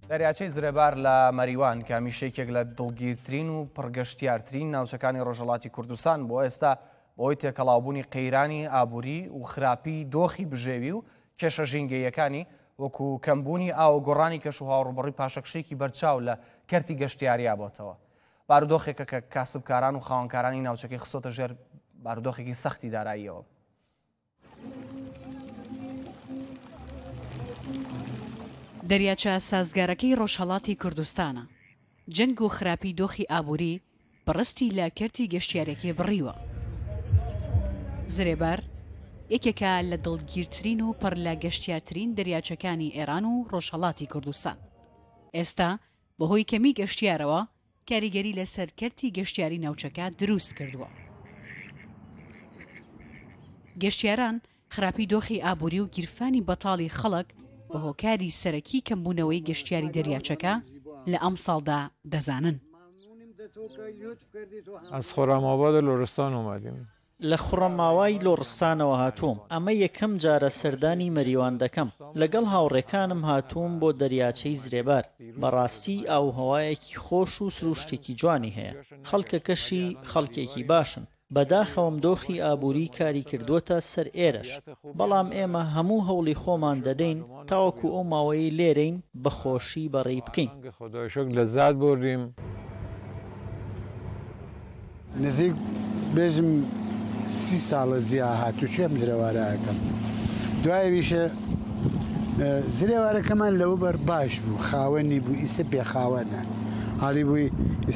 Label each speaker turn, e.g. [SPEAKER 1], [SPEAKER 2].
[SPEAKER 1] دەریاچەی زرێبار لە مەریوان کە هەمیشەیەکێک لە دڵگیرترین و پڕگەشتیارترین ناوچەکانی ڕۆژهەڵاتی کوردستان بۆ ئێستا بۆی تێکەڵاوبوونی قەیرانی ئابووری و خراپی دۆخی بژێوی و کێشە ژینگەیەکانی وەکو کەمبوونی ئاو گۆڕانی کەش و هاوڕوبڕی پاشەکشێکی بەرچاو لە کەرتی گەشتیاریا بۆتەوە. بارودۆخێکە کە کاسبکاران و خاوەنکارانی ناوچەکەی خستۆتە ژێر بارودۆخێکی سەختی داراییەوە.
[SPEAKER 2] دەریاچە سازگارەکەی ڕۆژهەڵاتی کوردستانە. جەنگ و خراپی دۆخی ئابووری بەڕستی لە کەرتی گەشتیارێکی بڕیوە. زرێبار یەکێکە لە دڵگیرترین و پڕ لە گەشتیارترین دەریاچەکانی ئێران و ڕۆژهەڵاتی کوردستان. ئێستا بەهۆی کەمی گەشتیارەوە کاریگەری لەسەر کەرتی گەشتیاری ناوچەکە دروست کردووە. گەشتیاران خراپی دۆخی ئابووری و گیرفانی بەتاڵی خەڵک بە هۆکاری سەرەکی کەمبوونەوەی گەشتیاری دەریاچەکە لە ئەم ساڵدا دەزانن.
[SPEAKER 3] از خۆرەماواد لۆرستان اومدیم.
[SPEAKER 4] لە خوڕەماوای لۆڕستانەوە هاتووم. ئەمە یەکەم جارە سەردانی مەریوان دەکەم. لەگەڵ هاوڕێکانم هاتووم بۆ دەریاچەی زرێبار. بەڕاستی ئاوهەوایەکی خۆش و سروشتێکی جوانی هەیە. خەڵکەکەشی خەڵکێکی باشن. بەداخەوم دۆخی ئابووری کاری کردووەتە سەر ئێرەش. بەڵام ئێمە هەموو هەوڵی خۆمان دەدەین تاوەکو ئەو ماوەی لێرەین بەخۆشی بەڕێی بکەین.
[SPEAKER 3] لەزات بردیم.
[SPEAKER 5] نزیک بێژم 30 ساڵە زیاد هاتوچی ئەم زرێوارەکەم. دوایویشە زرێوارەکەمان لەوە بەر باش بوو، خاوەنی بوو، ئیسە پێخاوەنە. حاڵی بووی